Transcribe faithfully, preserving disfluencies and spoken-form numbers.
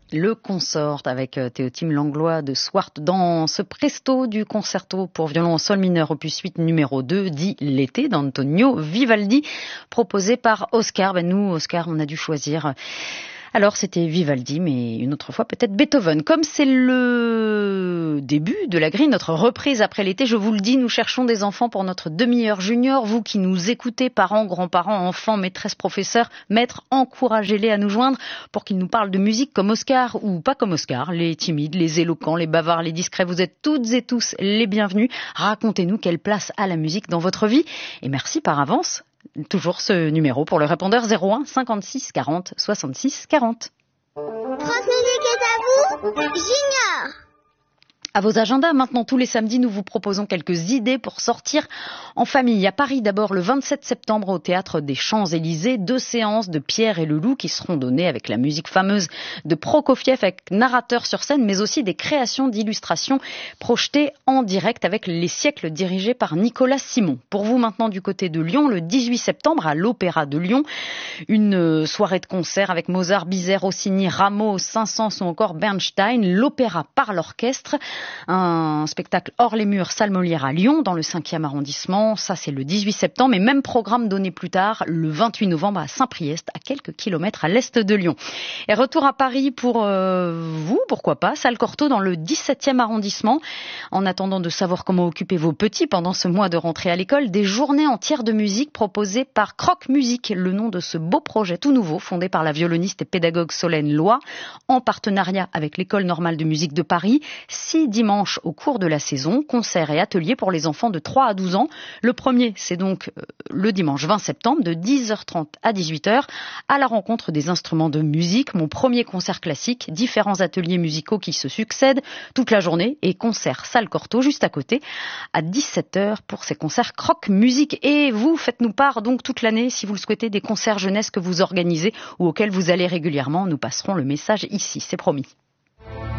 Le Consort avec Théotime Langlois de Swart dans ce presto du concerto pour violon en sol mineur opus huit numéro deux, dit L'été d'Antonio Vivaldi, proposé par Oscar. Ben nous, Oscar, on a dû choisir. Alors c'était Vivaldi, mais une autre fois peut-être Beethoven. Comme c'est le début de la grille, notre reprise après l'été, je vous le dis, nous cherchons des enfants pour notre demi-heure junior. Vous qui nous écoutez, parents, grands-parents, enfants, maîtresses, professeurs, maîtres, encouragez-les à nous joindre pour qu'ils nous parlent de musique comme Oscar ou pas comme Oscar. Les timides, les éloquents, les bavards, les discrets, vous êtes toutes et tous les bienvenus. Racontez-nous quelle place a la musique dans votre vie. Et merci par avance. Toujours ce numéro pour le répondeur zéro un cinquante-six quarante soixante-six quarante. France Musique est à vous, Junior. À vos agendas, maintenant tous les samedis, nous vous proposons quelques idées pour sortir en famille. À Paris d'abord, le vingt-sept septembre au Théâtre des Champs-Élysées, deux séances de Pierre et le Loup qui seront données avec la musique fameuse de Prokofiev avec narrateur sur scène, mais aussi des créations d'illustrations projetées en direct avec Les Siècles dirigés par Nicolas Simon. Pour vous maintenant du côté de Lyon, le dix-huit septembre à l'Opéra de Lyon, une soirée de concert avec Mozart, Bizet, Rossini, Rameau, Saint-Saëns ou encore Bernstein, l'opéra par l'orchestre. Un spectacle hors les murs, salle Molière à Lyon, dans le cinquième arrondissement. Ça, c'est le dix-huit septembre. Et même programme donné plus tard, le vingt-huit novembre à Saint-Priest, à quelques kilomètres à l'est de Lyon. Et retour à Paris pour euh, vous, pourquoi pas, salle Cortot dans le dix-septième arrondissement. En attendant de savoir comment occuper vos petits pendant ce mois de rentrée à l'école, des journées entières de musique proposées par Croque Musique, le nom de ce beau projet tout nouveau, fondé par la violoniste et pédagogue Solène Loy, en partenariat avec l'École normale de musique de Paris. Six dimanche au cours de la saison, concerts et ateliers pour les enfants de trois à douze ans. Le premier, c'est donc euh, le dimanche vingt septembre de dix heures trente à dix-huit heures à la rencontre des instruments de musique. Mon premier concert classique, différents ateliers musicaux qui se succèdent toute la journée et concert salle Cortot juste à côté à dix-sept heures pour ces concerts Croque Musique. Et vous, faites-nous part donc toute l'année si vous le souhaitez des concerts jeunesse que vous organisez ou auxquels vous allez régulièrement. Nous passerons le message ici, c'est promis.